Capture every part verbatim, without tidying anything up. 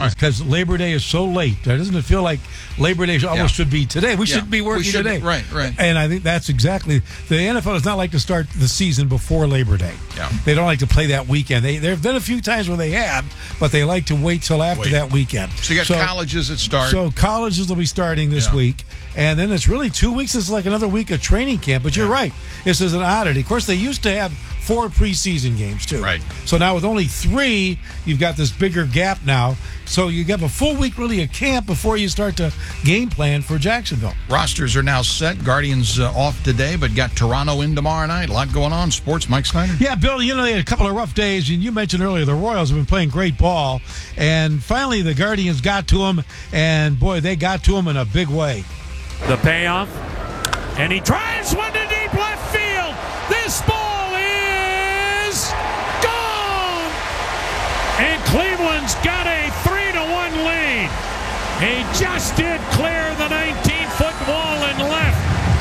because right. Labor Day is so late. Doesn't it feel like Labor Day almost yeah. should be today? We yeah. should be working should, today. Right, right. And I think that's exactly the N F L does not like to start the season before Labor Day. Yeah. They don't like to play that weekend. They there have been a few times where they have, but they like to wait till after wait. that weekend. So you got so, colleges that start. So colleges will be starting this yeah. week. And then it's really two weeks. It's like another week of training camp. But you're yeah. right. This is an oddity. Of course, they used to have four preseason games, too. Right. So now with only three, you've got this bigger gap now. So you have a full week, really, of camp before you start to game plan for Jacksonville. Rosters are now set. Guardians uh, off today, but got Toronto in tomorrow night. A lot going on. Sports, Mike Snyder. Yeah, Bill, you know, they had a couple of rough days. And you mentioned earlier the Royals have been playing great ball. And finally, the Guardians got to them. And, boy, they got to them in a big way. The payoff, and he drives one to deep left field. This ball is gone, and Cleveland's got a three to one lead. He just did clear the nineteen-foot wall and left.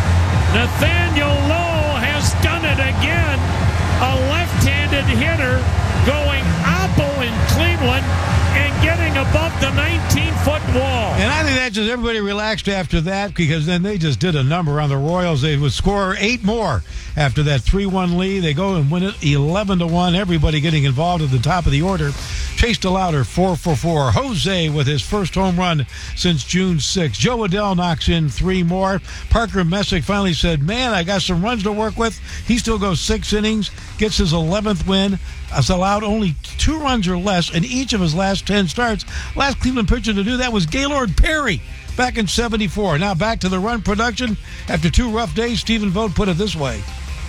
Nathaniel Lowe has done it again. A left-handed hitter going apple in Cleveland and getting above the nineteen-foot wall. And I think that just everybody relaxed after that, because then they just did a number on the Royals. They would score eight more after that three one lead. They go and win it eleven to one. Everybody getting involved at the top of the order. Chase DeLauder, four for four. Jose with his first home run since June sixth. Joe Adell knocks in three more. Parker Messick finally said, man, I got some runs to work with. He still goes six innings, gets his eleventh win. Has allowed only two runs or less in each of his last ten starts. Last Cleveland pitcher to do that was Gaylord Perry back in seventy-four. Now back to the run production. After two rough days, Stephen Vogt put it this way.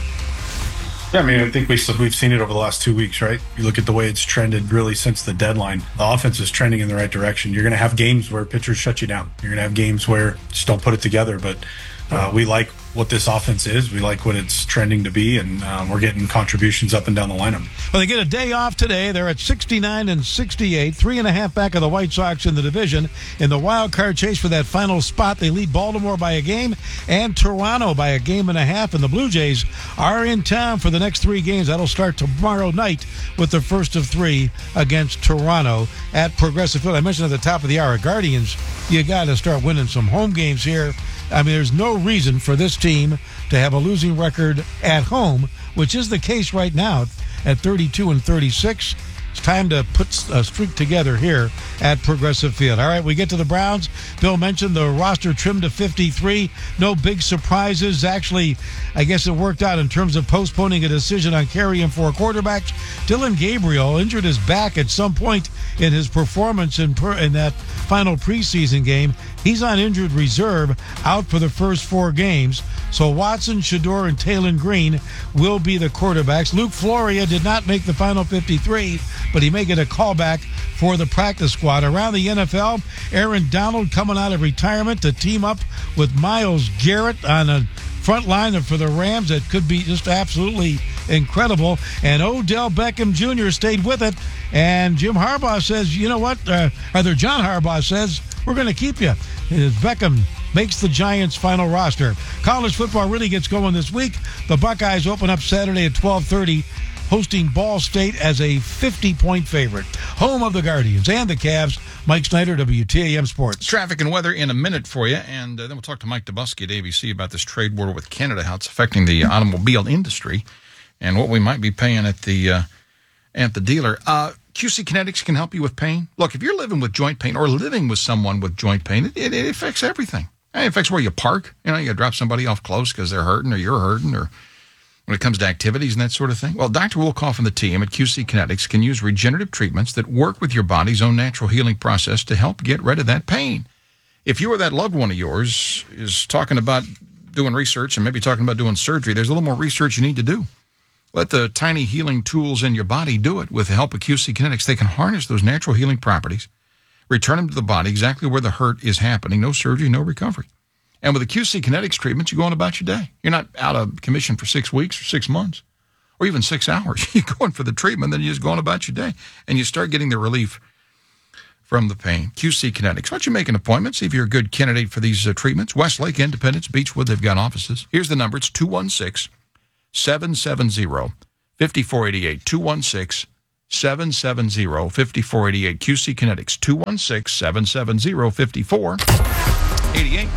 Yeah, I mean, I think we, we've seen it over the last two weeks, right? You look at the way it's trended really since the deadline. The offense is trending in the right direction. You're going to have games where pitchers shut you down. You're going to have games where just don't put it together. But uh, we like what this offense is. We like what it's trending to be, and um, we're getting contributions up and down the lineup. Well, they get a day off today. They're at sixty-nine and sixty-eight, three and a half back of the White Sox in the division. In the wild card chase for that final spot, they lead Baltimore by a game and Toronto by a game and a half. And the Blue Jays are in town for the next three games. That'll start tomorrow night with the first of three against Toronto at Progressive Field. I mentioned at the top of the hour, Guardians, you got to start winning some home games here. I mean, there's no reason for this team to have a losing record at home, which is the case right now at thirty-two and thirty-six. It's time to put a streak together here at Progressive Field. All right, we get to the Browns. Bill mentioned the roster trimmed to fifty-three. No big surprises. Actually, I guess it worked out in terms of postponing a decision on carrying four quarterbacks. Dylan Gabriel injured his back at some point in his performance in, per, in that final preseason game. He's on injured reserve, out for the first four games. So Watson, Shedeur, and Taylon Green will be the quarterbacks. Luke Floria did not make the final fifty-three, but he may get a callback for the practice squad. Around the N F L, Aaron Donald coming out of retirement to team up with Myles Garrett on a front line for the Rams. That could be just absolutely incredible. And Odell Beckham Junior stayed with it. And Jim Harbaugh says, you know what? Uh, either John Harbaugh says, we're going to keep you. As Beckham makes the Giants' final roster. College football really gets going this week. The Buckeyes open up Saturday at twelve thirty, hosting Ball State as a fifty-point favorite. Home of the Guardians and the Cavs. Mike Snyder, W T A M Sports. Traffic and weather in a minute for you, and uh, then we'll talk to Mike Dubusky at A B C about this trade war with Canada, how it's affecting the automobile industry, and what we might be paying at the uh, at the dealer. Uh, Q C Kinetics can help you with pain. Look, if you're living with joint pain or living with someone with joint pain, it, it, it affects everything. It affects where you park. You know, you drop somebody off close because they're hurting or you're hurting, or when it comes to activities and that sort of thing. Well, Doctor Wolkoff and the team at Q C Kinetics can use regenerative treatments that work with your body's own natural healing process to help get rid of that pain. If you or that loved one of yours is talking about doing research and maybe talking about doing surgery, there's a little more research you need to do. Let the tiny healing tools in your body do it with the help of Q C Kinetics. They can harness those natural healing properties, return them to the body exactly where the hurt is happening. No surgery, no recovery. And with the Q C Kinetics treatment, you go on about your day. You're not out of commission for six weeks or six months or even six hours. You go in for the treatment, then you just go on about your day, and you start getting the relief from the pain. Q C Kinetics. Why don't you make an appointment, see if you're a good candidate for these uh, treatments. Westlake, Independence, Beechwood, they've got offices. Here's the number. It's two one six, seven seven zero, five four eight eight. two one six, seven seven zero, five four eight eight. Q C Kinetics, two one six, seven seven zero, five four eight eight.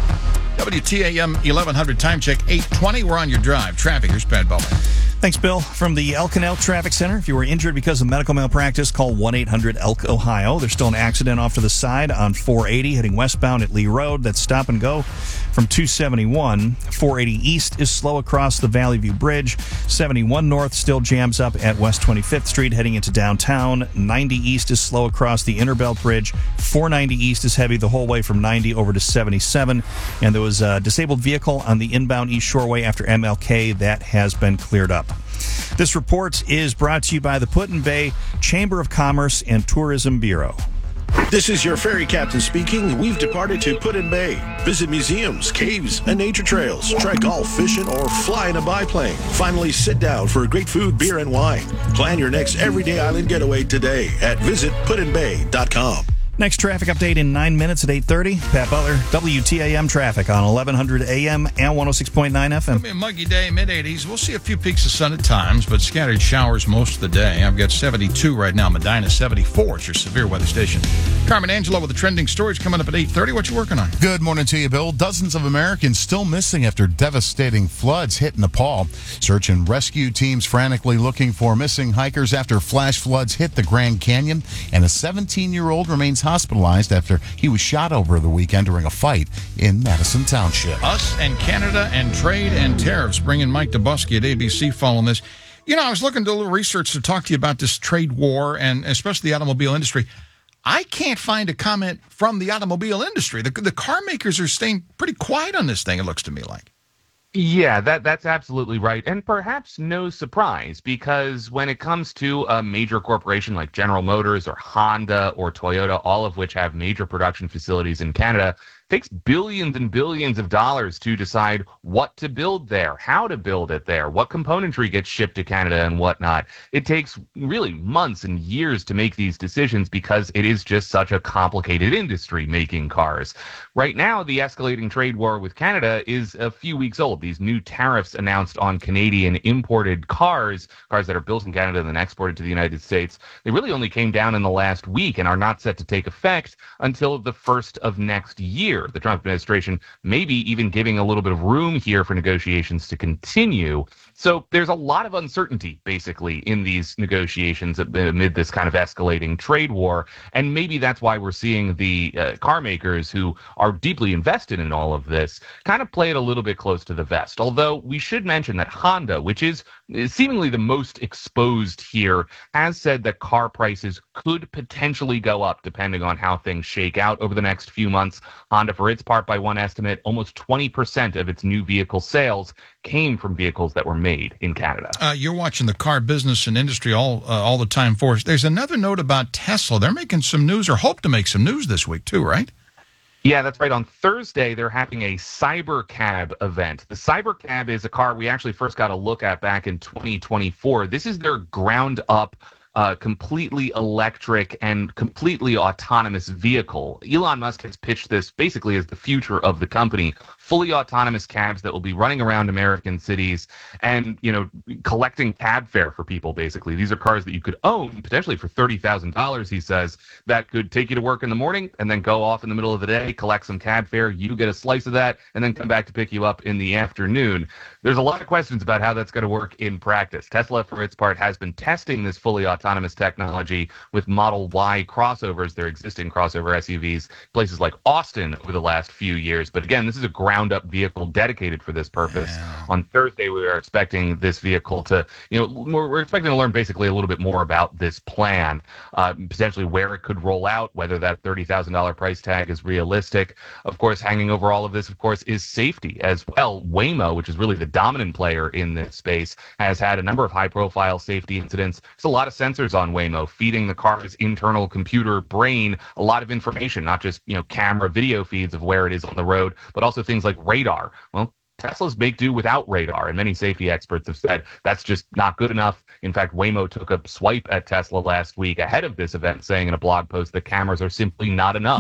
W T A M eleven hundred time check eight twenty. We're on your drive. Traffic. Here's Pat Bowman. Thanks, Bill. From the Elk and Elk Traffic Center, if you were injured because of medical malpractice, call one eight hundred E L K, Ohio. There's still an accident off to the side on four eighty heading westbound at Lee Road. That's stop and go from two seventy-one. four eighty east is slow across the Valley View Bridge. seventy-one north still jams up at West twenty-fifth Street heading into downtown. ninety east is slow across the Interbelt Bridge. four ninety east is heavy the whole way from ninety over to seventy-seven. And there was a disabled vehicle on the inbound East Shoreway after M L K. That has been cleared up. This report is brought to you by the Put-in-Bay Chamber of Commerce and Tourism Bureau. This is your ferry captain speaking. We've departed to Put-in-Bay. Visit museums, caves, and nature trails. Try golf, fishing, or fly in a biplane. Finally, sit down for great food, beer, and wine. Plan your next everyday island getaway today at visit put in bay dot com. Next traffic update in nine minutes at eight thirty. Pat Butler, W T A M traffic on eleven hundred A M and one oh six point nine F M. It'll be a muggy day, mid eighties. We'll see a few peaks of sun at times, but scattered showers most of the day. I've got seventy-two right now. Medina, seventy-four. It's your severe weather station. Carmen Angelo with the trending stories coming up at eight thirty. What you working on? Good morning to you, Bill. Dozens of Americans still missing after devastating floods hit Nepal. Search and rescue teams frantically looking for missing hikers after flash floods hit the Grand Canyon, and a seventeen-year-old remains hospitalized after he was shot over the weekend during a fight in Madison Township. Us and Canada and trade and tariffs. Bringing Mike Dubusky at A B C following this. You know, I was looking to do a little research to talk to you about this trade war and especially the automobile industry. I can't find a comment from the automobile industry. The, the car makers are staying pretty quiet on this thing, it looks to me like. Yeah, that that's absolutely right. And perhaps no surprise, because when it comes to a major corporation like General Motors or Honda or Toyota, all of which have major production facilities in Canada, it takes billions and billions of dollars to decide what to build there, how to build it there, what componentry gets shipped to Canada and whatnot. It takes really months and years to make these decisions because it is just such a complicated industry making cars. Right now, the escalating trade war with Canada is a few weeks old. These new tariffs announced on Canadian imported cars, cars that are built in Canada and then exported to the United States, they really only came down in the last week and are not set to take effect until the first of next year. The Trump administration maybe even giving a little bit of room here for negotiations to continue. So there's a lot of uncertainty, basically, in these negotiations amid this kind of escalating trade war. And maybe that's why we're seeing the uh, car makers who are deeply invested in all of this kind of play it a little bit close to the vest. Although we should mention that Honda, which is seemingly the most exposed here, has said that car prices could potentially go up depending on how things shake out over the next few months. Honda, for its part, by one estimate, almost twenty percent of its new vehicle sales came from vehicles that were made in Canada. Uh, you're watching the car business and industry all uh, all the time for us. There's another note about Tesla. They're making some news, or hope to make some news this week too, right? Yeah, that's right. On Thursday, they're having a Cybercab event. The Cybercab is a car we actually first got a look at back in twenty twenty-four. This is their ground-up, uh, completely electric and completely autonomous vehicle. Elon Musk has pitched this basically as the future of the company. Fully autonomous cabs that will be running around American cities and, you know, collecting cab fare for people, basically. These are cars that you could own, potentially for thirty thousand dollars, he says, that could take you to work in the morning and then go off in the middle of the day, collect some cab fare, you get a slice of that, and then come back to pick you up in the afternoon. There's a lot of questions about how that's going to work in practice. Tesla, for its part, has been testing this fully autonomous technology with Model Y crossovers, their existing crossover S U Vs, places like Austin over the last few years. But again, this is a ground up vehicle dedicated for this purpose. Yeah. On Thursday, we are expecting this vehicle to, you know, we're, we're expecting to learn basically a little bit more about this plan, uh, potentially where it could roll out, whether that thirty thousand dollars price tag is realistic. Of course, hanging over all of this, of course, is safety as well. Waymo, which is really the dominant player in this space, has had a number of high profile safety incidents. There's a lot of sensors on Waymo feeding the car's internal computer brain a lot of information, not just, you know, camera video feeds of where it is on the road, but also things like radar. Well, Teslas make do without radar, and many safety experts have said that's just not good enough. In fact, Waymo took a swipe at Tesla last week ahead of this event, saying in a blog post that cameras are simply not enough for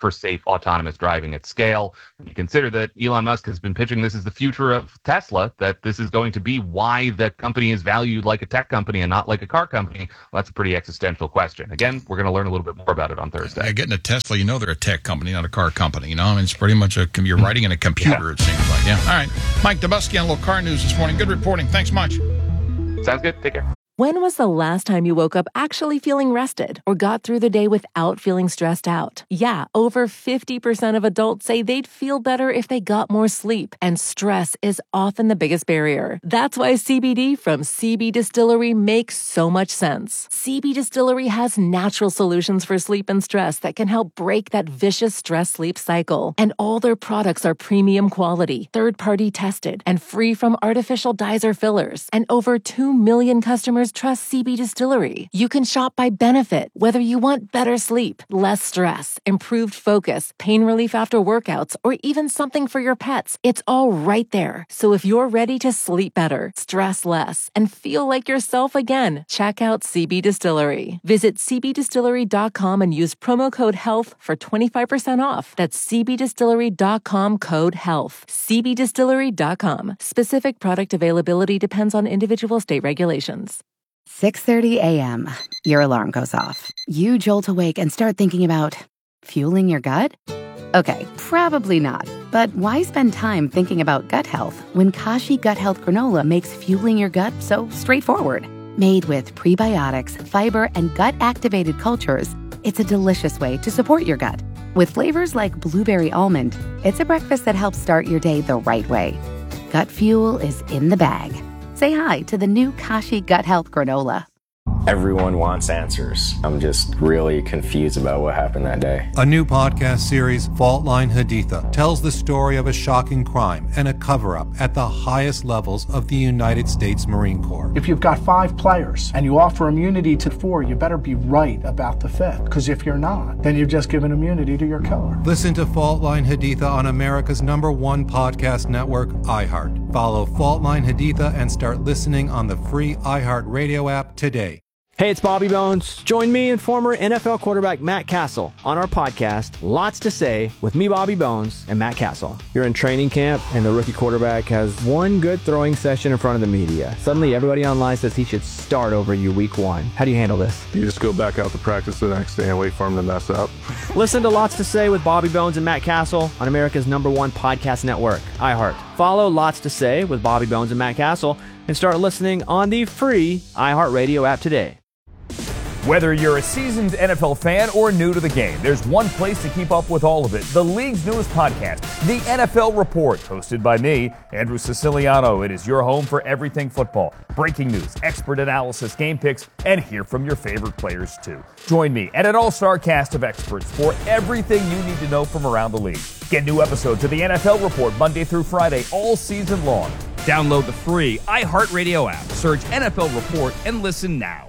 for safe autonomous driving at scale. When you consider that Elon Musk has been pitching this as the future of Tesla, that this is going to be why the company is valued like a tech company and not like a car company, well, that's a pretty existential question. Again, we're going to learn a little bit more about it on Thursday. Yeah, getting a Tesla, you know they're a tech company, not a car company. You know, I mean, it's pretty much a, you're writing in a computer, yeah. It seems like. Yeah. All right. Mike Dubusky on a little car news this morning. Good reporting. Thanks much. Sounds good. Take care. When was the last time you woke up actually feeling rested or got through the day without feeling stressed out? Yeah, over fifty percent of adults say they'd feel better if they got more sleep, and stress is often the biggest barrier. That's why C B D from C B Distillery makes so much sense. C B Distillery has natural solutions for sleep and stress that can help break that vicious stress-sleep cycle. And all their products are premium quality, third-party tested, and free from artificial dyes or fillers. And over two million customers trust C B Distillery. You can shop by benefit, whether you want better sleep, less stress, improved focus, pain relief after workouts, or even something for your pets. It's all right there. So if you're ready to sleep better, stress less, and feel like yourself again, check out C B Distillery. Visit c b distillery dot com and use promo code HEALTH for twenty-five percent off. That's c b distillery dot com code HEALTH. c b distillery dot com. Specific product availability depends on individual state regulations. six thirty a.m. Your alarm goes off. You jolt awake and start thinking about fueling your gut? Okay, probably not. But why spend time thinking about gut health when Kashi Gut Health Granola makes fueling your gut so straightforward? Made with prebiotics, fiber, and gut-activated cultures, it's a delicious way to support your gut. With flavors like blueberry almond, it's a breakfast that helps start your day the right way. Gut fuel is in the bag. Say hi to the new Kashi Gut Health Granola. Everyone wants answers. I'm just really confused about what happened that day. A new podcast series, Fault Line Haditha, tells the story of a shocking crime and a cover-up at the highest levels of the United States Marine Corps. If you've got five players and you offer immunity to four, you better be right about the fifth. Because if you're not, then you've just given immunity to your killer. Listen to Fault Line Haditha on America's number one podcast network, iHeart. Follow Fault Line Haditha and start listening on the free iHeart Radio app today. Hey, it's Bobby Bones. Join me and former N F L quarterback Matt Castle on our podcast, Lots to Say, with me, Bobby Bones, and Matt Castle. You're in training camp, and the rookie quarterback has one good throwing session in front of the media. Suddenly, everybody online says he should start over you week one. How do you handle this? You just go back out to practice the next day and wait for him to mess up. Listen to Lots to Say with Bobby Bones and Matt Castle on America's number one podcast network, iHeart. Follow Lots to Say with Bobby Bones and Matt Castle and start listening on the free iHeartRadio app today. Whether you're a seasoned N F L fan or new to the game, there's one place to keep up with all of it. The league's newest podcast, The N F L Report, hosted by me, Andrew Siciliano. It is your home for everything football. Breaking news, expert analysis, game picks, and hear from your favorite players too. Join me and an all-star cast of experts for everything you need to know from around the league. Get new episodes of The N F L Report Monday through Friday all season long. Download the free iHeartRadio app, search N F L Report, and listen now.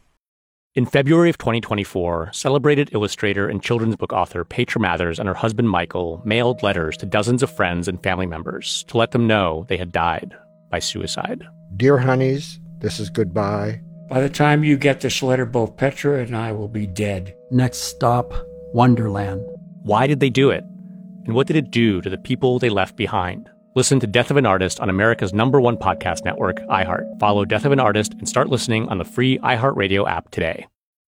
In February of twenty twenty-four, celebrated illustrator and children's book author Petra Mathers and her husband Michael mailed letters to dozens of friends and family members to let them know they had died by suicide. Dear honeys, this is goodbye. By the time you get this letter, both Petra and I will be dead. Next stop, Wonderland. Why did they do it? And what did it do to the people they left behind? Listen to Death of an Artist on America's number one podcast network, iHeart. Follow Death of an Artist and start listening on the free iHeartRadio app today.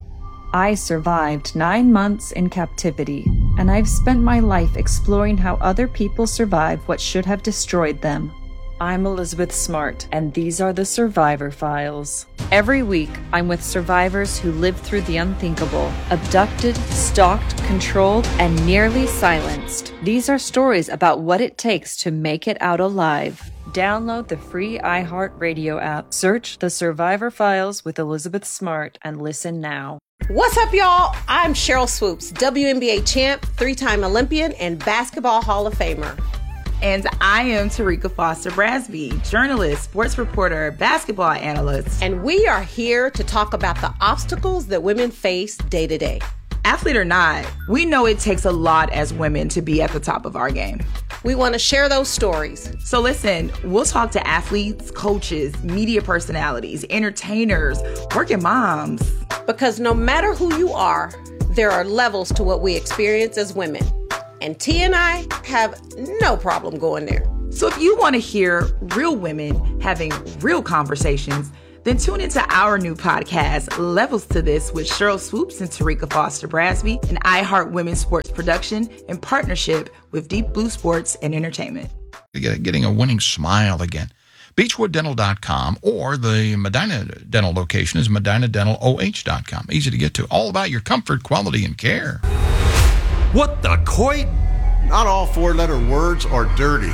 I survived nine months in captivity, and I've spent my life exploring how other people survive what should have destroyed them. I'm Elizabeth Smart, and these are the Survivor Files. Every week, I'm with survivors who lived through the unthinkable, abducted, stalked, controlled, and nearly silenced. These are stories about what it takes to make it out alive. Download the free iHeartRadio app, search The Survivor Files with Elizabeth Smart, and listen now. What's up, y'all? I'm Cheryl Swoops, W N B A champ, three-time Olympian, and Basketball Hall of Famer. And I am Tarika Foster Brasby, journalist, sports reporter, basketball analyst. And we are here to talk about the obstacles that women face day to day. Athlete or not, we know it takes a lot as women to be at the top of our game. We want to share those stories. So listen, we'll talk to athletes, coaches, media personalities, entertainers, working moms. Because no matter who you are, there are levels to what we experience as women. And T and I have no problem going there. So if you want to hear real women having real conversations, then tune into our new podcast, Levels to This, with Cheryl Swoops and Tarika Foster Brasby, an iHeart Women's Sports production in partnership with Deep Blue Sports and Entertainment. Getting a winning smile again. beechwood dental dot com, or the Medina Dental location is medina dental o h dot com. Easy to get to. All about your comfort, quality, and care. What the quite? Not all four-letter words are dirty.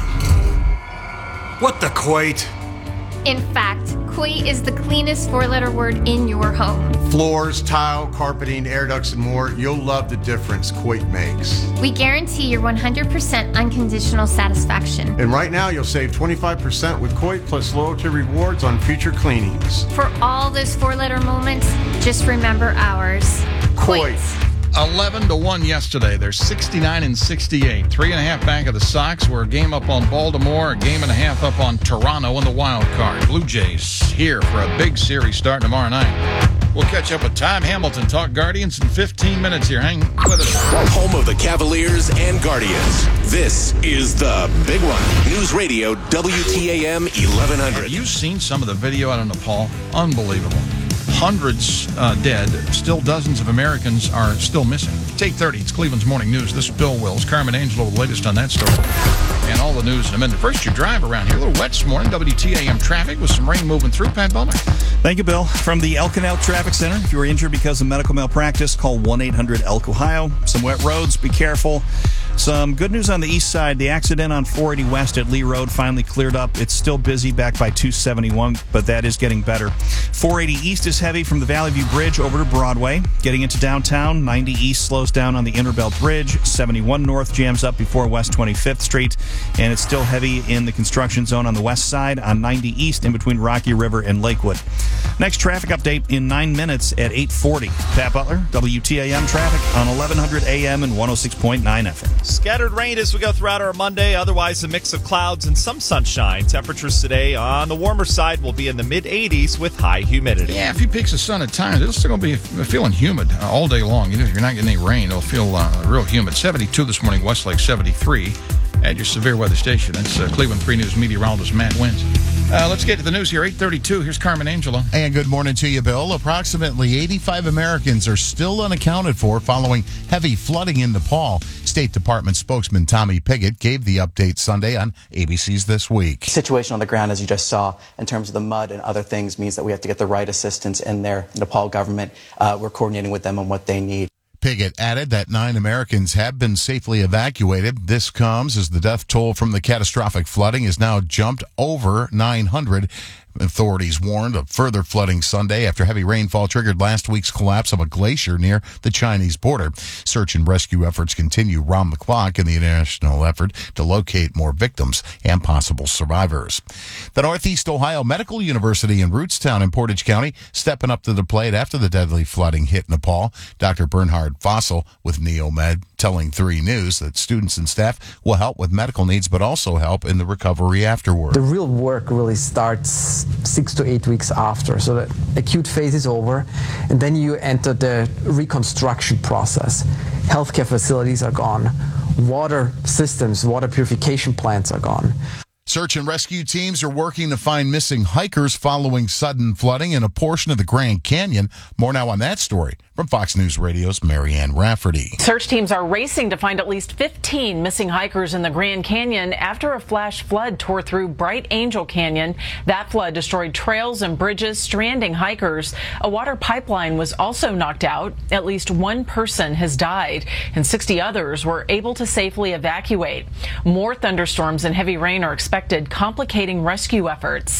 What the quite? In fact, Quate is the cleanest four-letter word in your home. Floors, tile, carpeting, air ducts, and more. You'll love the difference Quate makes. We guarantee your one hundred percent unconditional satisfaction. And right now, you'll save twenty-five percent with Quate plus loyalty rewards on future cleanings. For all those four-letter moments, just remember ours. Quate. eleven to one yesterday. They're sixty-nine and sixty-eight. Three and a half back of the Sox. We're a game up on Baltimore, a game and a half up on Toronto in the wild card. Blue Jays here for a big series starting tomorrow night. We'll catch up with Tom Hamilton, talk Guardians in fifteen minutes here. Hang with us. Home of the Cavaliers and Guardians. This is the big one. News Radio W T A M eleven hundred. Have you seen some of the video out of Nepal? Unbelievable. Hundreds uh, dead. Still dozens of Americans are still missing. It's eight thirty. It's Cleveland's Morning News. This is Bill Wills. Carmen Angelo with the latest on that story. And all the news in a minute. First, your drive around here. A little wet this morning. W T A M traffic with some rain moving through. Pat Bowman. Thank you, Bill. From the El Canal Traffic Center, if you were injured because of medical malpractice, call one eight hundred E L K Ohio. Some wet roads. Be careful. Some good news on the east side. The accident on four eighty West at Lee Road finally cleared up. It's still busy back by two seventy-one, but that is getting better. four eighty East is heavy from the Valley View Bridge over to Broadway. Getting into downtown, ninety East slows down on the Interbelt Bridge. seventy-one North jams up before West twenty-fifth Street. And it's still heavy in the construction zone on the west side on ninety East in between Rocky River and Lakewood. Next traffic update in nine minutes at eight forty. Pat Butler, W T A M traffic on eleven hundred A M and one oh six point nine F M. Scattered rain as we go throughout our Monday. Otherwise, a mix of clouds and some sunshine. Temperatures today on the warmer side will be in the mid eighties with high humidity. Yeah, a few peaks of sun at times. It's still going to be feeling humid all day long. Even if you're not getting any rain, it'll feel uh, real humid. seventy-two this morning, Westlake seventy-three at your severe weather station. That's uh, Cleveland three News meteorologist Matt Wins. Uh, let's get to the news here. eight thirty-two. Here's Carmen Angelo. And good morning to you, Bill. Approximately eighty-five Americans are still unaccounted for following heavy flooding in Nepal. State Department spokesman Tommy Pigott gave the update Sunday on A B C's This Week. The situation on the ground, as you just saw, in terms of the mud and other things, means that we have to get the right assistance in there. Nepal government, uh, we're coordinating with them on what they need. Pigott added that nine Americans have been safely evacuated. This comes as the death toll from the catastrophic flooding has now jumped over nine hundred. Authorities warned of further flooding Sunday after heavy rainfall triggered last week's collapse of a glacier near the Chinese border. Search and rescue efforts continue round the clock in the international effort to locate more victims and possible survivors. The Northeast Ohio Medical University in Rootstown in Portage County stepping up to the plate after the deadly flooding hit Nepal. Doctor Bernhard Fossel with NeoMed telling three News that students and staff will help with medical needs but also help in the recovery afterward. The real work really starts six to eight weeks after. So the acute phase is over, and then you enter the reconstruction process. Healthcare facilities are gone. Water systems, water purification plants are gone. Search and rescue teams are working to find missing hikers following sudden flooding in a portion of the Grand Canyon. More now on that story from Fox News Radio's Marianne Rafferty. Search teams are racing to find at least fifteen missing hikers in the Grand Canyon after a flash flood tore through Bright Angel Canyon. That flood destroyed trails and bridges, stranding hikers. A water pipeline was also knocked out. At least one person has died, and sixty others were able to safely evacuate. More thunderstorms and heavy rain are expected, complicating rescue efforts.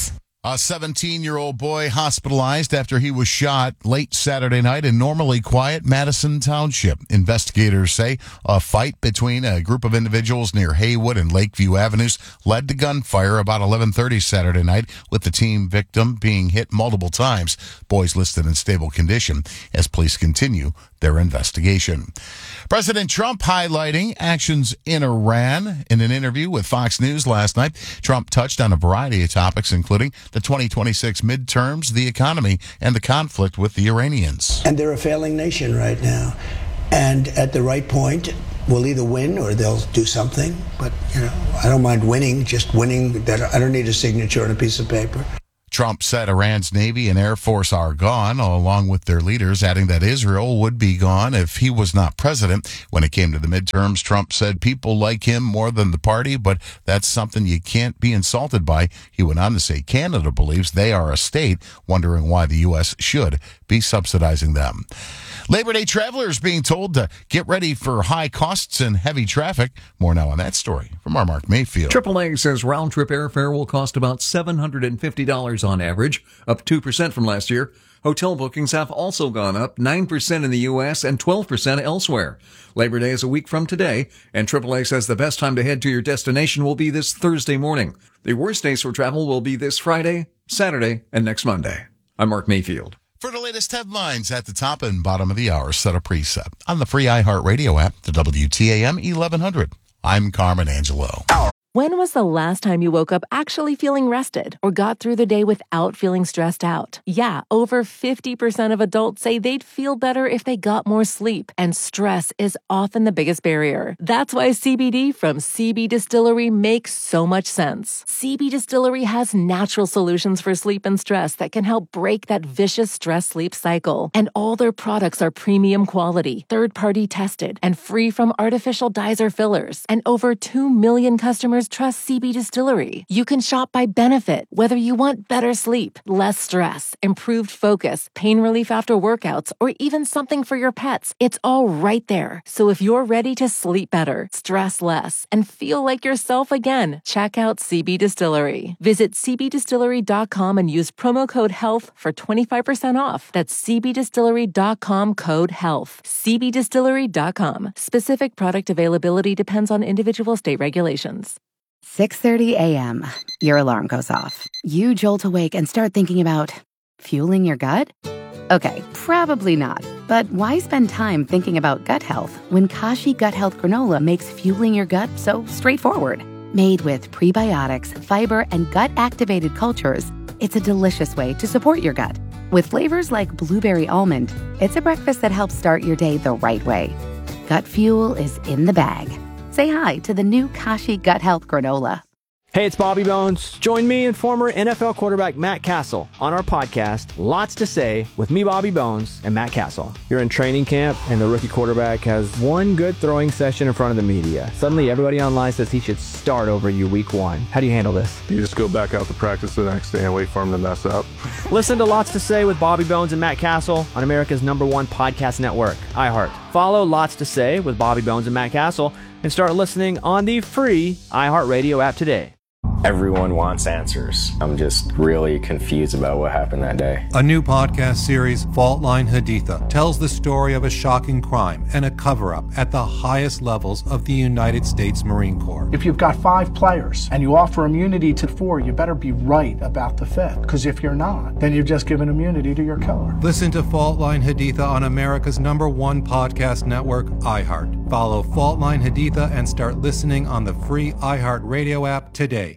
A seventeen-year-old boy hospitalized after he was shot late Saturday night in normally quiet Madison Township. Investigators say a fight between a group of individuals near Haywood and Lakeview Avenues led to gunfire about eleven thirty Saturday night, with the teen victim being hit multiple times. Boys listed in stable condition as police continue their investigation. President Trump highlighting actions in Iran. In an interview with Fox News last night, Trump touched on a variety of topics, including the twenty twenty-six midterms, the economy, and the conflict with the Iranians. And they're a failing nation right now. And at the right point, we'll either win or they'll do something. But, you know, I don't mind winning, just winning. I don't need a signature on a piece of paper. Trump said Iran's Navy and Air Force are gone, along with their leaders, adding that Israel would be gone if he was not president. When it came to the midterms, Trump said people like him more than the party, but that's something you can't be insulted by. He went on to say Canada believes they are a state, wondering why the U S should be subsidizing them. Labor Day travelers being told to get ready for high costs and heavy traffic. More now on that story from our Mark Mayfield. triple A says round-trip airfare will cost about seven hundred fifty dollars on average, up two percent from last year. Hotel bookings have also gone up nine percent in the U S and twelve percent elsewhere. Labor Day is a week from today, and triple A says the best time to head to your destination will be this Thursday morning. The worst days for travel will be this Friday, Saturday, and next Monday. I'm Mark Mayfield. For the latest headlines at the top and bottom of the hour, set a preset on the free iHeartRadio app, the W T A M eleven hundred. I'm Carmen Angelo. When was the last time you woke up actually feeling rested or got through the day without feeling stressed out? Yeah, over fifty percent of adults say they'd feel better if they got more sleep, and stress is often the biggest barrier. That's why C B D from C B Distillery makes so much sense. C B Distillery has natural solutions for sleep and stress that can help break that vicious stress-sleep cycle. And all their products are premium quality, third-party tested, and free from artificial dyes or fillers. And over two million customers trust C B Distillery. You can shop by benefit, whether you want better sleep, less stress, improved focus, pain relief after workouts, or even something for your pets. It's all right there. So if you're ready to sleep better, stress less, and feel like yourself again, check out C B Distillery. Visit c b distillery dot com and use promo code HEALTH for twenty-five percent off. That's c b distillery dot com, code HEALTH. c b distillery dot com. Specific product availability depends on individual state regulations. six thirty a.m. Your alarm goes off. You jolt awake and start thinking about fueling your gut? Okay, probably not. But why spend time thinking about gut health when Kashi Gut Health Granola makes fueling your gut so straightforward? Made with prebiotics, fiber, and gut-activated cultures, it's a delicious way to support your gut. With flavors like blueberry almond, it's a breakfast that helps start your day the right way. Gut fuel is in the bag. Say hi to the new Kashi Gut Health Granola. Hey, it's Bobby Bones. Join me and former N F L quarterback Matt Castle on our podcast, Lots to Say, with me, Bobby Bones, and Matt Castle. You're in training camp, and the rookie quarterback has one good throwing session in front of the media. Suddenly, everybody online says he should start over you week one. How do you handle this? You just go back out to practice the next day and wait for him to mess up. Listen to Lots to Say with Bobby Bones and Matt Castle on America's number one podcast network, iHeart. Follow Lots to Say with Bobby Bones and Matt Castle and start listening on the free iHeartRadio app today. Everyone wants answers. I'm just really confused about what happened that day. A new podcast series, Fault Line Haditha, tells the story of a shocking crime and a cover-up at the highest levels of the United States Marine Corps. If you've got five players and you offer immunity to four, you better be right about the fifth. Because if you're not, then you've just given immunity to your killer. Listen to Fault Line Haditha on America's number one podcast network, iHeart. Follow Fault Line Haditha and start listening on the free iHeartRadio app today.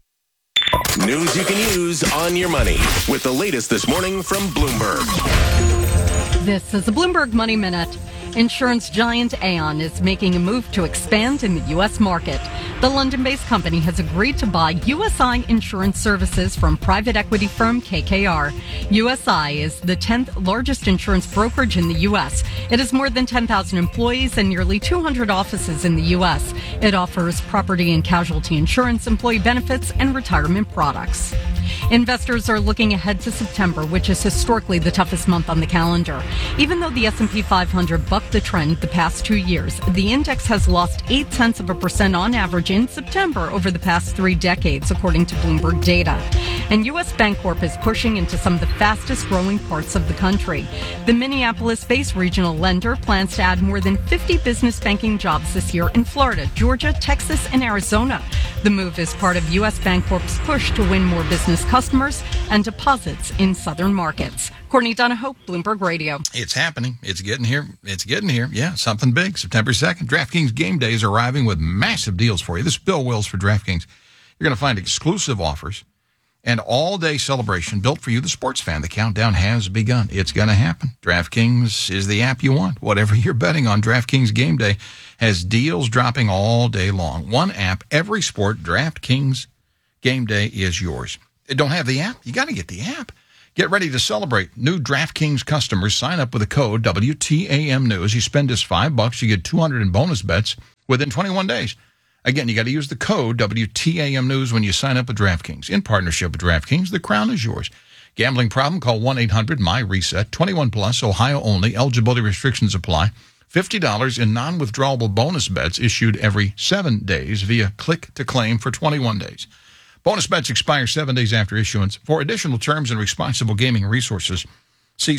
News you can use on your money with the latest this morning from Bloomberg. This is the Bloomberg Money Minute. Insurance giant Aon is making a move to expand in the U S market. The London-based company has agreed to buy U S I Insurance Services from private equity firm K K R. U S I is the tenth largest insurance brokerage in the U S. It has more than ten thousand employees and nearly two hundred offices in the U S. It offers property and casualty insurance, employee benefits, and retirement products. Investors are looking ahead to September, which is historically the toughest month on the calendar. Even though the S and P five hundred bucked the trend the past two years, the index has lost eight tenths of a percent on average surge in September over the past three decades, according to Bloomberg data. And U S Bancorp is pushing into some of the fastest growing parts of the country. The Minneapolis-based regional lender plans to add more than fifty business banking jobs this year in Florida, Georgia, Texas, and Arizona. The move is part of U S Bancorp's push to win more business customers and deposits in southern markets. Courtney Donahoe, Bloomberg Radio. It's happening. It's getting here. It's getting here. Yeah, something big. September second, DraftKings Game Day is arriving with massive deals for you. This is Bill Wills for DraftKings. You're going to find exclusive offers and all-day celebration built for you, the sports fan. The countdown has begun. It's going to happen. DraftKings is the app you want. Whatever you're betting on, DraftKings Game Day has deals dropping all day long. One app, every sport. DraftKings Game Day is yours. Don't have the app? You got to get the app. Get ready to celebrate. New DraftKings customers sign up with the code W T A M News. You spend just five bucks, you get two hundred in bonus bets within twenty-one days. Again, you got to use the code W T A M News when you sign up with DraftKings. In partnership with DraftKings, the crown is yours. Gambling problem? Call one eight hundred M Y reset. twenty-one plus, Ohio only. Eligibility restrictions apply. fifty dollars in non-withdrawable bonus bets issued every seven days via click to claim for twenty-one days. Bonus bets expire seven days after issuance. For additional terms and responsible gaming resources, see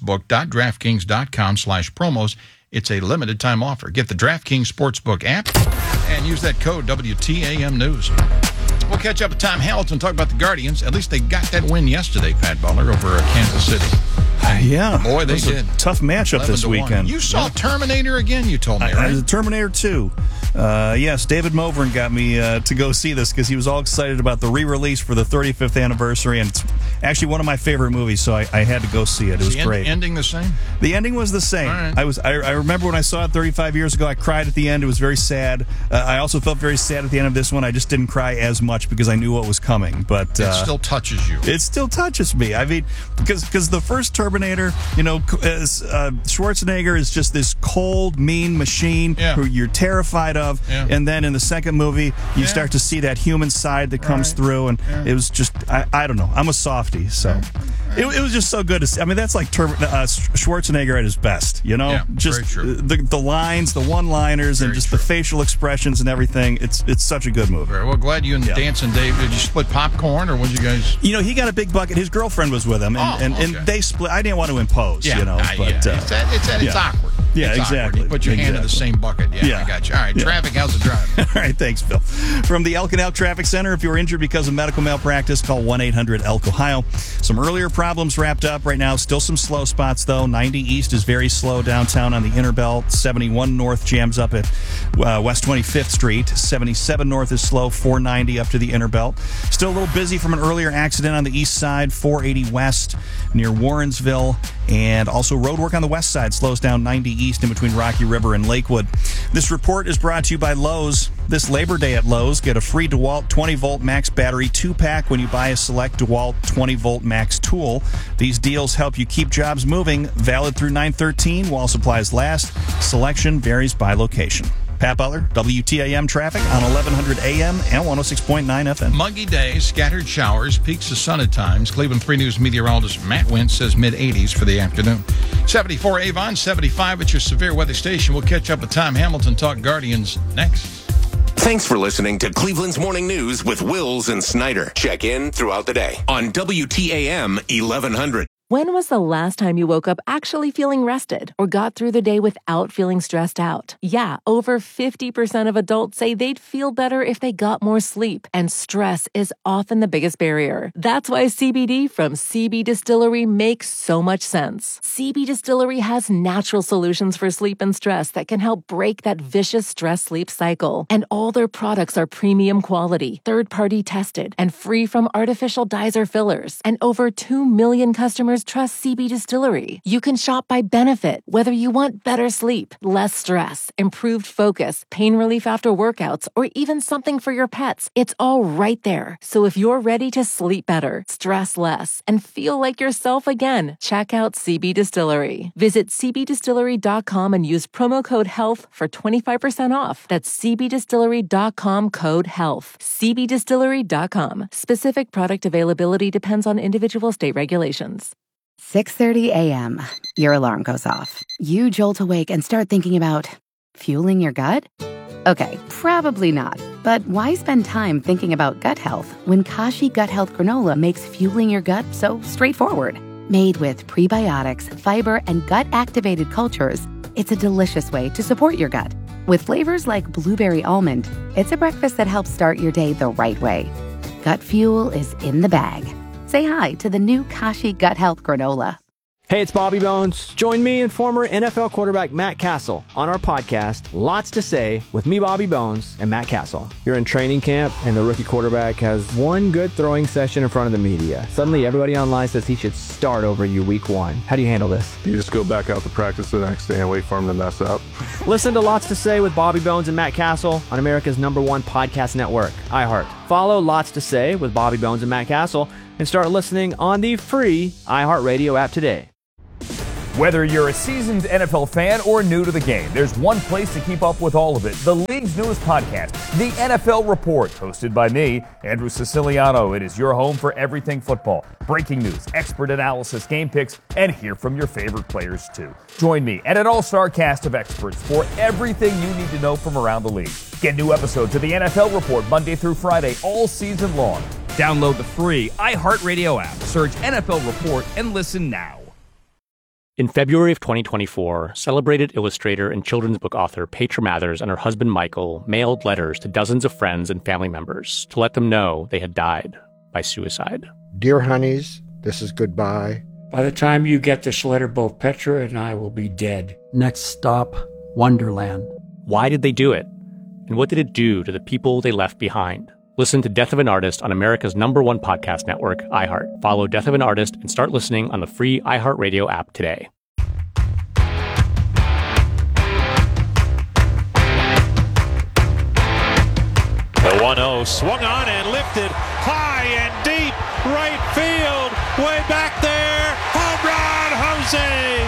sportsbook.draftkings.com slash promos. It's a limited time offer. Get the DraftKings Sportsbook app and use that code W T A M News. We'll catch up with Tom Hamilton, talk about the Guardians. At least they got that win yesterday, Pat Butler, over uh, Kansas City. Yeah. Boy, they it was did. A tough matchup this weekend. You saw yeah. Terminator again, you told me, I, right? I, Terminator two. Uh, yes, David Movern got me uh, to go see this because he was all excited about the re-release for the thirty-fifth anniversary, and it's actually one of my favorite movies, so I, I had to go see it. It Is was the end, great. ending the same? The ending was the same. Right. I was. I, I remember when I saw it thirty-five years ago, I cried at the end. It was very sad. Uh, I also felt very sad at the end of this one. I just didn't cry as much because I knew what was coming. But uh, it still touches you. It still touches me. I mean, because because the first Terminator, you know, as, uh, Schwarzenegger is just this cold, mean machine yeah. who you're terrified of, yeah. and then in the second movie, you yeah. start to see that human side that comes right. through, and yeah. it was just, I, I don't know. I'm a softie, so right. it, it was just so good to see. I mean, that's like Ter- uh, Schwarzenegger at his best, you know? Yeah, just very true. the the lines, the one-liners, Very and just true. the facial expressions and everything. It's it's such a good movie. Very well. Glad you and Yeah. Dancing Dave, did you split popcorn, or would you guys? You know, he got a big bucket. His girlfriend was with him, and, Oh, and, okay. and they split. I didn't want to impose, Yeah, you know, uh, but yeah. uh, it's, that, it's, that, it's yeah. awkward. Yeah, It's awkward. exactly. You put your hand in the Exactly. same bucket. Yeah, Yeah. I got you. All right, Yeah. traffic, how's it driving? All right, thanks, Bill. From the Elk and Elk Traffic Center, if you were injured because of medical malpractice, call one eight hundred elk ohio. Some earlier problems wrapped up right now. Still some slow spots, though. ninety East is very slow downtown on the Inner Belt. seventy-one North jams up at uh, West twenty-fifth Street. seventy-seven North is slow. four ninety up to the Inner Belt. Still a little busy from an earlier accident on the east side. four eighty West near Warrensville. And also road work on the west side slows down ninety East in between Rocky River and Lakewood. This report is brought to you by Lowe's. This Labor Day at Lowe's, get a free DeWalt twenty volt max battery two-pack when you buy a select DeWalt twenty volt max tool. These deals help you keep jobs moving. Valid through nine thirteen while supplies last. Selection varies by location. Pat Butler, W T A M traffic on eleven hundred A M and one oh six point nine F M. Muggy days, scattered showers, peaks of sun at times. Cleveland three News meteorologist Matt Wentz says mid eighties for the afternoon. seventy-four Avon, seventy-five at your severe weather station. We'll catch up with Tom Hamilton, talk Guardians next. Thanks for listening to Cleveland's Morning News with Wills and Snyder. Check in throughout the day on W T A M eleven hundred. When was the last time you woke up actually feeling rested or got through the day without feeling stressed out? Yeah, over fifty percent of adults say they'd feel better if they got more sleep, and stress is often the biggest barrier. That's why C B D from C B Distillery makes so much sense. C B Distillery has natural solutions for sleep and stress that can help break that vicious stress-sleep cycle. And all their products are premium quality, third-party tested, and free from artificial dyes or fillers. And over two million customers trust C B Distillery. You can shop by benefit, whether you want better sleep, less stress, improved focus, pain relief after workouts, or even something for your pets. It's all right there. So if you're ready to sleep better, stress less, and feel like yourself again, check out C B Distillery. Visit c b distillery dot com and use promo code HEALTH for twenty-five percent off. That's c b distillery dot com code HEALTH. c b distillery dot com. Specific product availability depends on individual state regulations. six thirty A M. Your alarm goes off. You jolt awake and start thinking about fueling your gut? Okay, probably not. But why spend time thinking about gut health when Kashi Gut Health Granola makes fueling your gut so straightforward? Made with prebiotics, fiber, and gut-activated cultures, it's a delicious way to support your gut. With flavors like blueberry almond, it's a breakfast that helps start your day the right way. Gut fuel is in the bag. Say hi to the new Kashi Gut Health Granola. Hey, it's Bobby Bones. Join me and former N F L quarterback Matt Castle on our podcast, Lots to Say, with me, Bobby Bones, and Matt Castle. You're in training camp, and the rookie quarterback has one good throwing session in front of the media. Suddenly, everybody online says he should start over you week one. How do you handle this? You just go back out to practice the next day and wait for him to mess up. Listen to Lots to Say with Bobby Bones and Matt Castle on America's number one podcast network, iHeart. Follow Lots to Say with Bobby Bones and Matt Castle and start listening on the free iHeartRadio app today. Whether you're a seasoned N F L fan or new to the game, there's one place to keep up with all of it. The league's newest podcast, The N F L Report, hosted by me, Andrew Siciliano. It is your home for everything football. Breaking news, expert analysis, game picks, and hear from your favorite players too. Join me and an all-star cast of experts for everything you need to know from around the league. Get new episodes of The N F L Report Monday through Friday all season long. Download the free iHeartRadio app, search N F L Report, and listen now. In February of twenty twenty-four, celebrated illustrator and children's book author Petra Mathers and her husband Michael mailed letters to dozens of friends and family members to let them know they had died by suicide. Dear honeys, this is goodbye. By the time you get this letter, both Petra and I will be dead. Next stop, Wonderland. Why did they do it? And what did it do to the people they left behind? Listen to Death of an Artist on America's number one podcast network, iHeart. Follow Death of an Artist and start listening on the free iHeartRadio app today. The one oh swung on and lifted high and deep, right field, way back there, home run, Jose!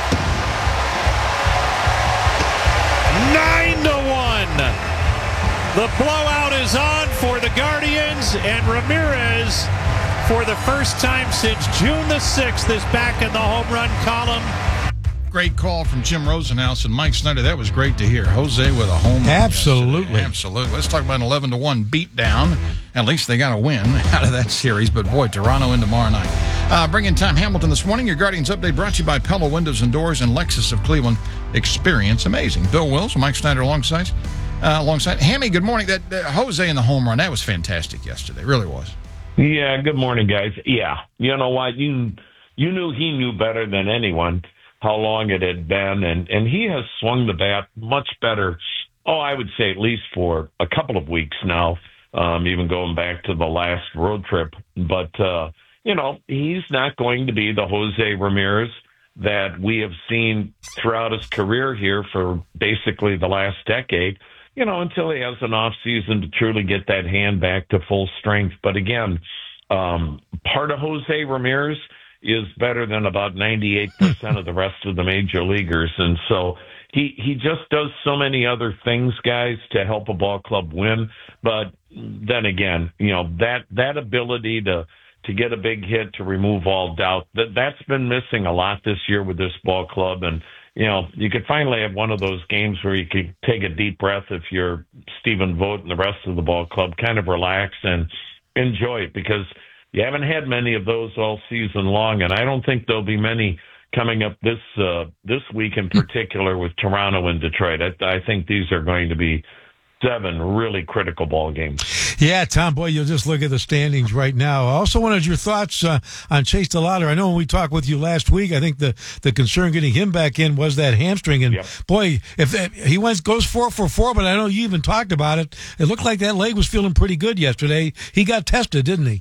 Nine to one. The blowout is on for the Guardians, and Ramirez, for the first time since June the sixth, is back in the home run column. Great call from Jim Rosenhaus and Mike Snyder. That was great to hear. Jose with a home run. Absolutely. Yesterday. Absolutely. Let's talk about an eleven to one beatdown. At least they got a win out of that series. But, boy, Toronto in tomorrow night. Uh, bringing Tom Hamilton this morning. Your Guardians Update brought to you by Pella Windows and Doors and Lexus of Cleveland. Experience amazing. Bill Wills, Mike Snyder alongside. Uh, alongside. Hammy, good morning. That uh, Jose in the home run, that was fantastic yesterday. It really was. Yeah, good morning, guys. Yeah, you know what? You you knew he knew better than anyone how long it had been, and, and he has swung the bat much better, oh, I would say at least for a couple of weeks now, um, even going back to the last road trip. But, uh, you know, he's not going to be the Jose Ramirez that we have seen throughout his career here for basically the last decade, you know, until he has an off season to truly get that hand back to full strength. But again, um, part of Jose Ramirez is better than about ninety-eight percent of the rest of the major leaguers. And so he, he just does so many other things, guys, to help a ball club win. But then again, you know, that, that ability to, to get a big hit, to remove all doubt, that that's been missing a lot this year with this ball club. And, you know, you could finally have one of those games where you could take a deep breath if you're Stephen Vogt and the rest of the ball club, kind of relax and enjoy it, because you haven't had many of those all season long, and I don't think there'll be many coming up this uh, this week in particular with Toronto and Detroit. I, I think these are going to be seven really critical ball games. Yeah, Tom, boy, you'll just look at the standings right now. I also wanted your thoughts uh, on Chase DeLauder. I know when we talked with you last week, I think the, the concern getting him back in was that hamstring. And, yep. boy, if, if he went goes four for four, but I know you even talked about it, it looked like that leg was feeling pretty good yesterday. He got tested, didn't he?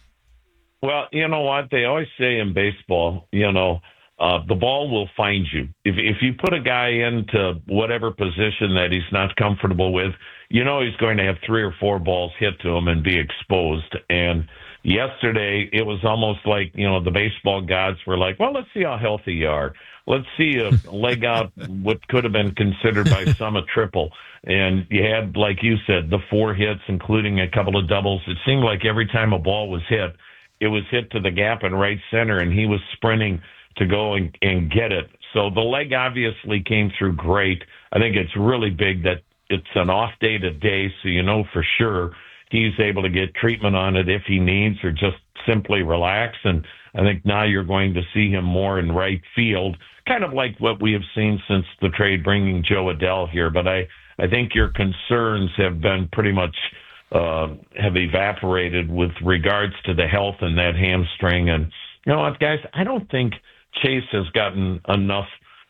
Well, you know what? They always say in baseball, you know, uh, the ball will find you. If if you put a guy into whatever position that he's not comfortable with, you know he's going to have three or four balls hit to him and be exposed. And yesterday, it was almost like, you know, the baseball gods were like, well, let's see how healthy you are. Let's see a leg out what could have been considered by some a triple. And you had, like you said, the four hits, including a couple of doubles. It seemed like every time a ball was hit, it was hit to the gap in right center, and he was sprinting to go and, and get it. So the leg obviously came through great. I think it's really big that it's an off day today, so you know for sure he's able to get treatment on it if he needs, or just simply relax. And I think now you're going to see him more in right field, kind of like what we have seen since the trade bringing Joe Adell here. But I, I think your concerns have been pretty much uh, have evaporated with regards to the health and that hamstring. And you know what, guys, I don't think Chase has gotten enough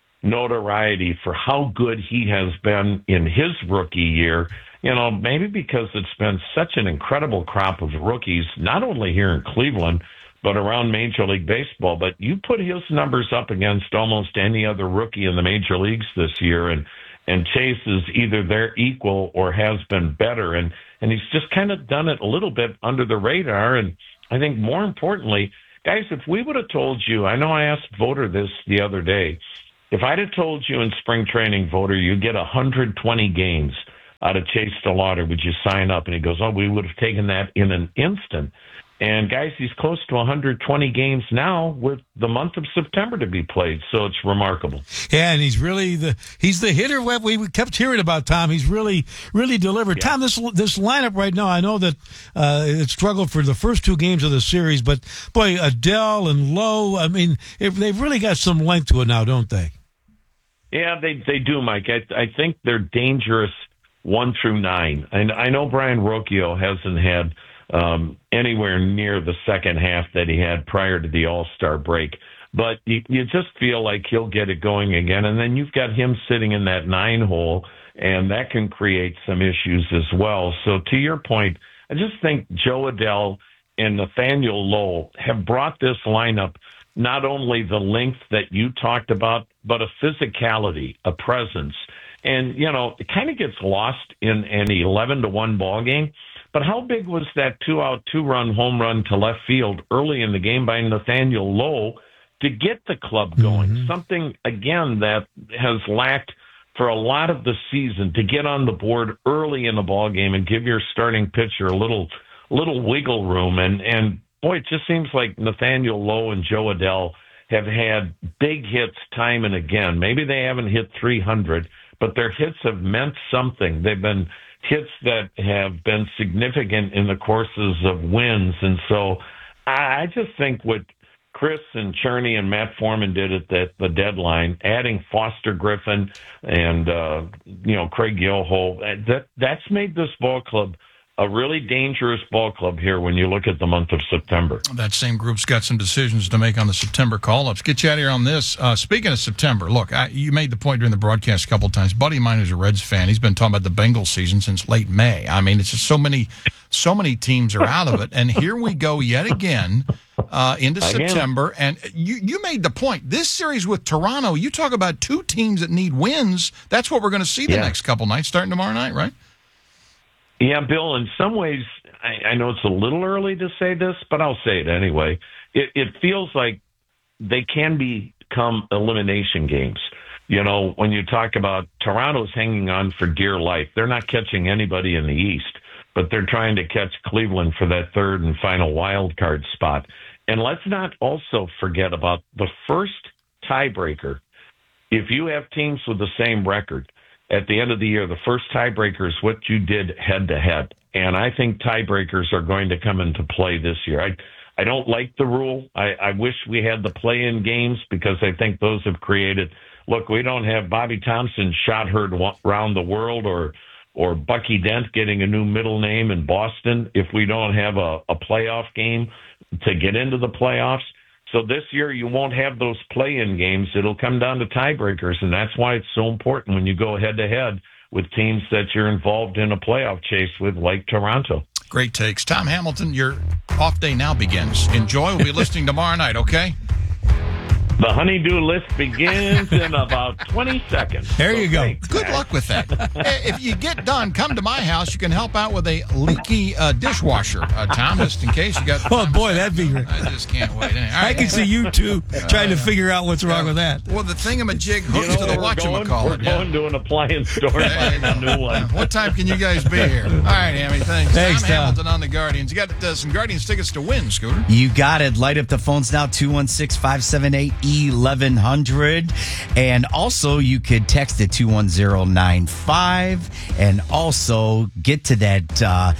notoriety for how good he has been in his rookie year. You know, maybe because it's been such an incredible crop of rookies, not only here in Cleveland, but around Major League Baseball. But you put his numbers up against almost any other rookie in the major leagues this year, and and Chase is either their equal or has been better. And, and he's just kind of done it a little bit under the radar. And I think more importantly, guys, if we would have told you, I know I asked Voter this the other day, if I'd have told you in spring training, Voter, you get one hundred twenty games out of Chase DeLauder, would you sign up? And he goes, oh, we would have taken that in an instant. And, guys, he's close to one hundred twenty games now with the month of September to be played, so it's remarkable. Yeah, and he's really the he's the hitter that we kept hearing about, Tom. He's really, really delivered. Yeah. Tom, this this lineup right now, I know that uh, it struggled for the first two games of the series, but, boy, Adell and Lowe, I mean, it, they've really got some length to it now, don't they? Yeah, they, they do, Mike. I, I think they're dangerous one through nine. And I know Brian Rocchio hasn't had um, anywhere near the second half that he had prior to the All-Star break. But you, you just feel like he'll get it going again. And then you've got him sitting in that nine hole, and that can create some issues as well. So to your point, I just think Joe Adell and Nathaniel Lowe have brought this lineup not only the length that you talked about, but a physicality, a presence. And, you know, it kind of gets lost in an eleven to one ball game. But how big was that two-out, two-run home run to left field early in the game by Nathaniel Lowe to get the club going? Mm-hmm. Something, again, that has lacked for a lot of the season, to get on the board early in the ball game and give your starting pitcher a little little wiggle room. And, and boy, it just seems like Nathaniel Lowe and Joe Adell have had big hits time and again. Maybe they haven't hit three hundred, but their hits have meant something. They've been hits that have been significant in the courses of wins. And so I just think what Chris and Cherney and Matt Foreman did at the, the deadline, adding Foster Griffin and, uh, you know, Craig Yoho, that that's made this ball club a really dangerous ball club here when you look at the month of September. That same group's got some decisions to make on the September call-ups. Get you out of here on this. Uh, speaking of September, look, I, you made the point during the broadcast a couple of times. Buddy of mine who's a Reds fan, he's been talking about the Bengals season since late May. I mean, it's just so many, so many teams are out of it. And here we go yet again uh, into again. September. And you, you made the point. This series with Toronto, you talk about two teams that need wins. That's what we're going to see the yeah. next couple nights starting tomorrow night, right? Yeah, Bill, in some ways, I, I know it's a little early to say this, but I'll say it anyway. It, it feels like they can become elimination games. You know, when you talk about Toronto's hanging on for dear life, they're not catching anybody in the East, but they're trying to catch Cleveland for that third and final wild card spot. And let's not also forget about the first tiebreaker. If you have teams with the same record, at the end of the year, the first tiebreaker is what you did head-to-head. And I think tiebreakers are going to come into play this year. I I don't like the rule. I, I wish we had the play-in games because I think those have created – look, we don't have Bobby Thompson shot heard around the world or or Bucky Dent getting a new middle name in Boston if we don't have a, a playoff game to get into the playoffs. So this year you won't have those play-in games. It'll come down to tiebreakers, and that's why it's so important when you go head-to-head with teams that you're involved in a playoff chase with, like Toronto. Great takes. Tom Hamilton, your off day now begins. Enjoy. We'll be listening tomorrow night, okay? The honeydew list begins in about twenty seconds. There so you go. Thanks, Good man. luck with that. If you get done, come to my house. You can help out with a leaky uh, dishwasher, uh, Tom, just in case you got... Oh, boy, that'd be great. I just can't wait. All right. I can see you, too, trying to figure out what's wrong with that. Well, the thingamajig hooks you know, to the we're whatchamacallit. going, we're yeah. going to an appliance store and buying a new one. What time can you guys be here? All right, Hammy, thanks. Thanks, Tom, Tom. Hamilton on the Guardians. You got uh, some Guardians tickets to win, Scooter. You got it. Light up the phones now, two one six, five seven eight, E eleven hundred. And also, you could text it two one zero nine five and also get to that uh,